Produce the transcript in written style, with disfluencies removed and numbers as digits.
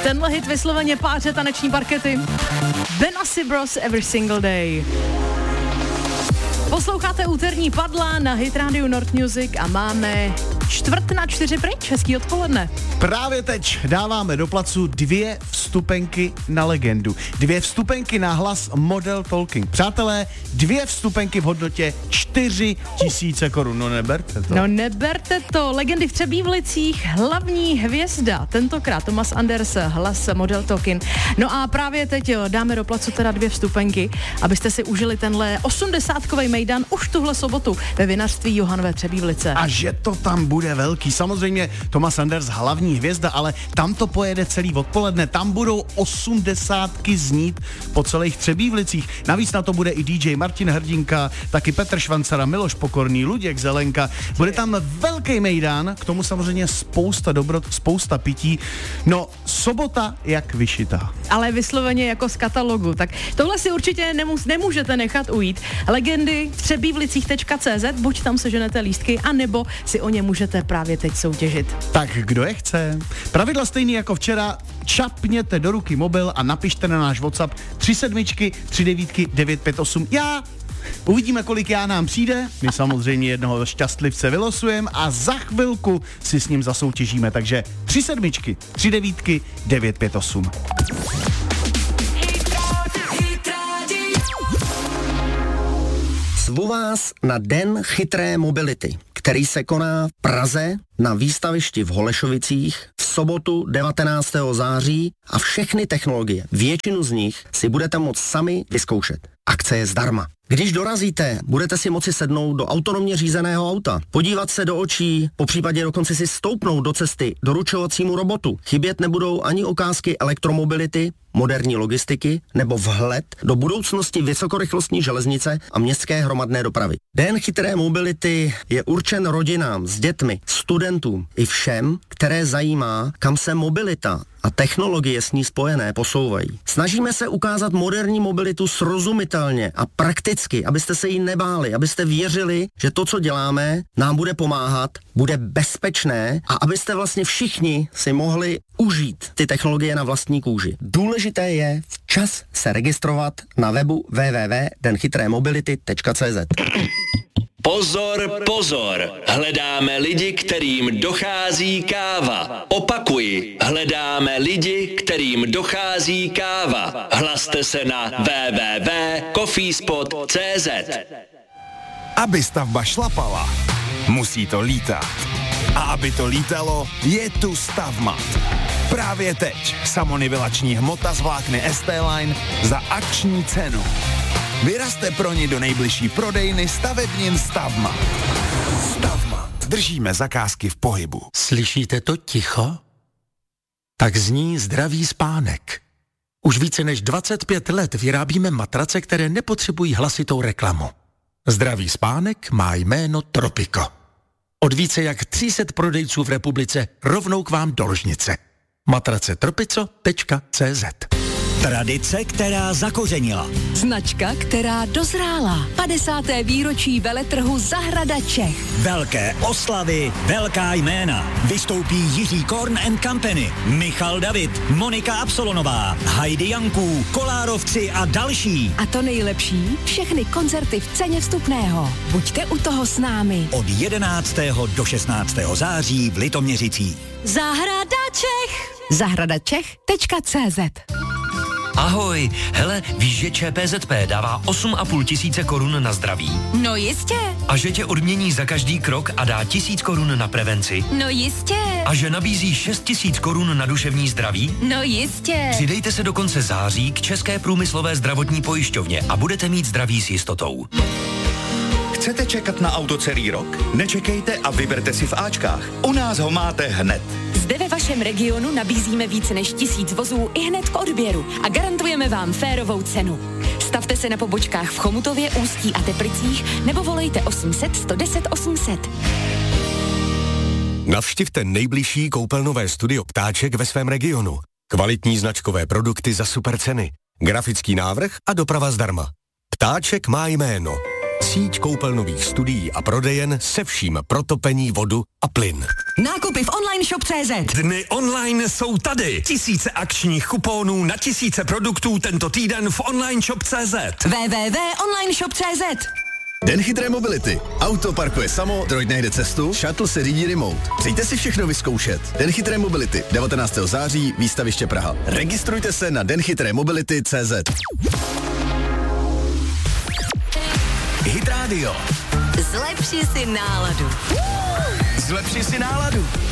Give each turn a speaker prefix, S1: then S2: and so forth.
S1: Tenhle hit vysloveně páře taneční parkety. Benassi Bros Every Single Day. Posloucháte úterní Padla na Hit Radio North Music a máme 3:45 pryč, hezký odpoledne.
S2: Právě teď dáváme do placu 2 vstupenky na legendu. 2 vstupenky na hlas Model Talking. Přátelé, 2 vstupenky v hodnotě 4 000 korun. No neberte to.
S1: No neberte to. Legendy v Třebívlicích, hlavní hvězda. Tentokrát Thomas Anders, hlas Model Talking. No a právě teď dáme do placu teda 2 vstupenky, abyste si užili tenhle 80kovej mejdan už tuhle sobotu ve vinařství Johannové Třebívlice.
S2: A že to tam bude velký. Samozřejmě Thomas Anders hlavní hvězda, ale tam to pojede celý odpoledne. Tam budou 80 znít po celých Třebívlicích. Navíc na to bude i DJ Martin Hrdinka, taky Petr Švancara, Miloš Pokorný, Luděk Zelenka. Bude tam velký mejdan, k tomu samozřejmě spousta dobrot, spousta pití. No, sobota jak vyšitá.
S1: Ale vysloveně jako z katalogu. Tak tohle si určitě nemůžete nechat ujít. Legendy v třebívlicích.cz, buď tam seženete lístky, anebo si o ně můžete právě teď soutěžit.
S2: Tak kdo je chce? Pravidla stejný jako včera, čapněte do ruky mobil a napište na náš WhatsApp 37 39 958. Já. Uvidíme, kolik já nám přijde. My samozřejmě jednoho šťastlivce vylosujeme a za chvilku si s ním zasoutěžíme. Takže 37 39 958.
S3: Zvu vás na Den chytré mobility, který se koná v Praze na výstavišti v Holešovicích v sobotu 19. září a všechny technologie, většinu z nich si budete moct sami vyzkoušet. Akce je zdarma. Když dorazíte, budete si moci sednout do autonomně řízeného auta, podívat se do očí, popřípadě dokonce si stoupnout do cesty doručovacímu robotu. Chybět nebudou ani ukázky elektromobility, moderní logistiky nebo vhled do budoucnosti vysokorychlostní železnice a městské hromadné dopravy. Den chytré mobility je určen rodinám s dětmi, studentům i všem, které zajímá, kam se mobilita a technologie s ní spojené posouvají. Snažíme se ukázat moderní mobilitu srozumitelně a prakticky, abyste se jí nebáli, abyste věřili, že to, co děláme, nám bude pomáhat, bude bezpečné a abyste vlastně všichni si mohli užít ty technologie na vlastní kůži. Důležité je včas se registrovat na webu www.denchytrémobility.cz.
S4: Pozor, pozor, hledáme lidi, kterým dochází káva. Opakuji, hledáme lidi, kterým dochází káva. Hlaste se na www.coffeespot.cz.
S5: Aby stavba šlapala, musí to lítat. A aby to lítalo, je tu Stavmat. Právě teď samonivelační hmota z vlákny ST-Line za akční cenu. Vyrazte pro ní do nejbližší prodejny stavebnin Stavmat. Stavmat. Držíme zakázky v pohybu.
S6: Slyšíte to ticho? Tak zní zdravý spánek. Už více než 25 let vyrábíme matrace, které nepotřebují hlasitou reklamu. Zdravý spánek má jméno Tropico. Od více jak 300 prodejců v republice rovnou k vám do ložnice. matracetropico.cz.
S7: Tradice, která zakořenila.
S8: Značka, která dozrála. 50. výročí veletrhu Zahrada Čech.
S7: Velké oslavy, velká jména. Vystoupí Jiří Korn and Company, Michal David, Monika Absolonová, Heidi Janků, Kolárovci a další.
S8: A to nejlepší, všechny koncerty v ceně vstupného. Buďte u toho s námi.
S7: Od 11. do 16. září v Litoměřicích.
S8: Zahrada Čech. Zahradačech.cz.
S9: Ahoj, hele, víš, že ČPZP dává 8,5 tisíce korun na zdraví?
S8: No jistě.
S9: A že tě odmění za každý krok a dá 1000 korun na prevenci?
S8: No jistě.
S9: A že nabízí 6 000 korun na duševní zdraví?
S8: No jistě.
S9: Přidejte se do konce září k České průmyslové zdravotní pojišťovně a budete mít zdraví s jistotou.
S10: Chcete čekat na auto celý rok? Nečekejte a vyberte si v Ačkách. U nás ho máte hned.
S8: Zde ve vašem regionu nabízíme více než 1000 vozů i hned k odběru a garantujeme vám férovou cenu. Stavte se na pobočkách v Chomutově, Ústí a Teplicích nebo volejte 800 110 800.
S11: Navštivte nejbližší koupelnové studio Ptáček ve svém regionu. Kvalitní značkové produkty za super ceny, grafický návrh a doprava zdarma. Ptáček má jméno. Síť koupelnových studií a prodejen se vším pro topení, vodu a plyn.
S12: Nákupy v onlineshop.cz.
S9: Dny online jsou tady. Tisíce akčních kuponů na tisíce produktů tento týden v onlineshop.cz.
S12: www.onlineshop.cz.
S13: Den chytré mobility. Auto parkuje samo, droid najde cestu, shuttle se řídí remote. Přijďte si všechno vyzkoušet. Den chytré mobility. 19. září, výstaviště Praha. Registrujte se na denchitrémobility.cz.
S12: Hit Radio.
S14: Zlepši si náladu.
S13: Zlepši si náladu.